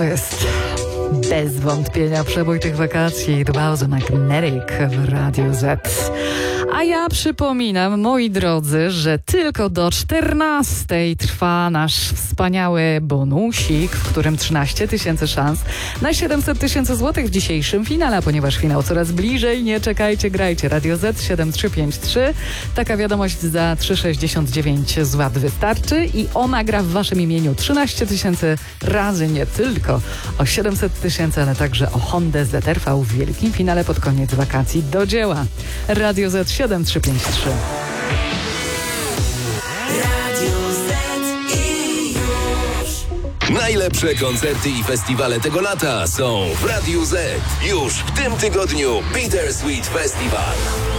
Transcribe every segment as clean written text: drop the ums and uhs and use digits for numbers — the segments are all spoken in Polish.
To jest bez wątpienia przebój tych wakacji The Magnetic w Radio Z. A ja przypominam, moi drodzy, że tylko do 14:00 trwa nasz wspaniały bonusik, w którym 13 000 szans na 700 000 złotych w dzisiejszym finale, a ponieważ finał coraz bliżej, nie czekajcie, grajcie. Radio Z 7353. Taka wiadomość za 3,69 zł wystarczy i ona gra w waszym imieniu 13 000 razy, nie tylko o 700 000, ale także o Hondę ZR-V w wielkim finale pod koniec wakacji. Do dzieła. Radio Z 7353. Najlepsze koncerty i festiwale tego lata są w Radiu Z. Już w tym tygodniu Bittersweet Festival.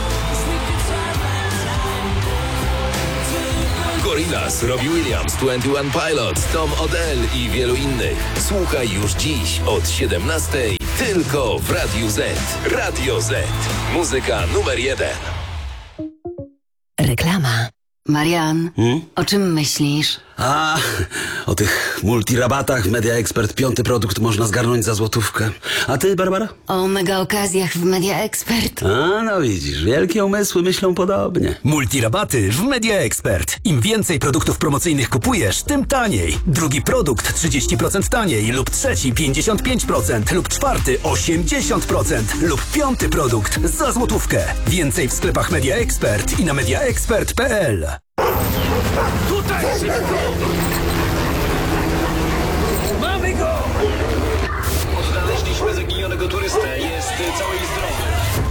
Gorillaz, Robbie Williams, 21 Pilots, Tom Odell i wielu innych. Słuchaj już dziś od 17:00 tylko w Radiu Z. Radio Z. Muzyka numer 1. Reklama. Marian, o czym myślisz? O tych multirabatach w Media Expert 5. produkt można zgarnąć za złotówkę. A ty, Barbara? O mega okazjach w Media Expert. No widzisz, wielkie umysły myślą podobnie. Multirabaty w Media Expert. Im więcej produktów promocyjnych kupujesz, tym taniej. Drugi produkt 30% taniej lub trzeci 55% lub czwarty 80% lub 5. produkt za złotówkę. Więcej w sklepach Media Expert i na mediaexpert.pl. Tutaj szybko! Mamy go! Odnaleźliśmy zaginionego turystę. Jest cały i zdrowy.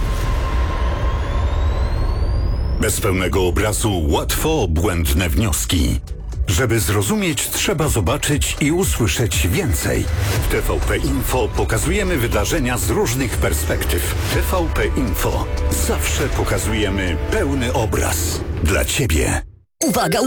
Bez pełnego obrazu łatwo błędne wnioski. Żeby zrozumieć, trzeba zobaczyć i usłyszeć więcej. W TVP Info pokazujemy wydarzenia z różnych perspektyw. TVP Info. Zawsze pokazujemy pełny obraz. Dla Ciebie. Uwaga!